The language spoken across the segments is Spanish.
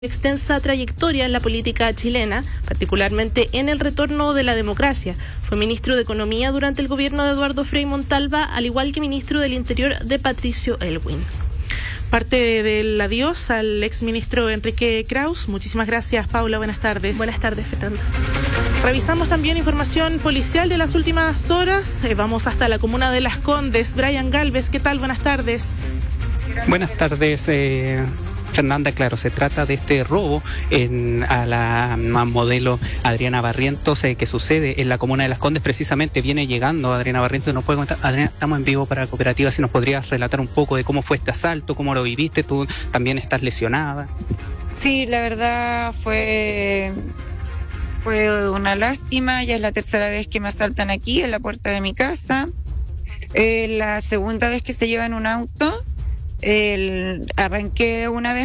Extensa trayectoria en la política chilena, particularmente en el retorno de la democracia. Fue ministro de Economía durante el gobierno de Eduardo Frei Montalva, al igual que ministro del Interior de Patricio Aylwin. Parte del adiós al exministro Enrique Kraus. Muchísimas gracias, Paula. Buenas tardes. Buenas tardes, Fernanda. Revisamos también información policial de las últimas horas. Vamos hasta la comuna de Las Condes. Brian Galvez, ¿qué tal? Buenas tardes. Buenas tardes, Fernanda. Claro, se trata de este robo a la modelo Adriana Barrientos que sucede en la comuna de Las Condes. Precisamente viene llegando Adriana Barrientos y nos puede contar. Adriana, estamos en vivo para Cooperativa, si nos podrías relatar un poco de cómo fue este asalto, cómo lo viviste. Tú también estás lesionada. Sí, la verdad fue una lástima. Ya es la tercera vez que me asaltan aquí en la puerta de mi casa. La segunda vez que se llevan un auto. Arranqué.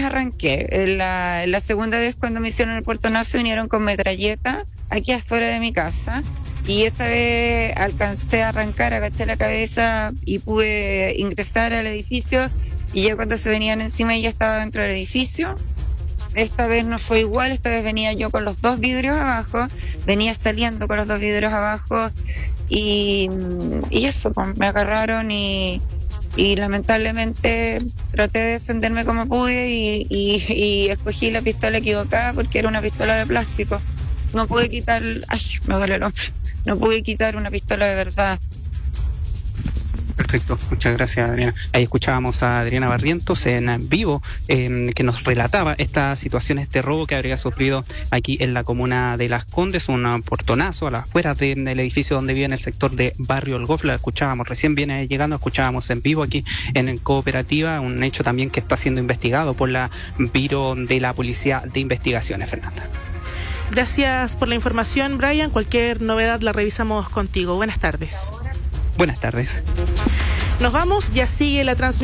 La segunda vez cuando me hicieron el portonazo vinieron con metralleta aquí afuera de mi casa, y esa vez alcancé a arrancar, agaché la cabeza y pude ingresar al edificio, y ya cuando se venían encima ya estaba dentro del edificio. Esta vez no fue igual, esta vez venía yo con los dos vidrios abajo, venía saliendo con los dos vidrios abajo y eso, pues, me agarraron y lamentablemente traté de defenderme como pude y escogí la pistola equivocada porque era una pistola de plástico. No pude quitar, me duele el hombro, no pude quitar una pistola de verdad. Perfecto, muchas gracias, Adriana. Ahí escuchábamos a Adriana Barrientos en vivo, que nos relataba esta situación, este robo que habría sufrido aquí en la comuna de Las Condes, un portonazo a las afueras del edificio donde vive en el sector de Barrio El Golf. La escuchábamos, recién viene llegando, escuchábamos en vivo aquí en Cooperativa, un hecho también que está siendo investigado por la Biro de la Policía de Investigaciones, Fernanda. Gracias por la información, Brian. Cualquier novedad la revisamos contigo. Buenas tardes. Buenas tardes. Nos vamos, ya sigue la transmisión.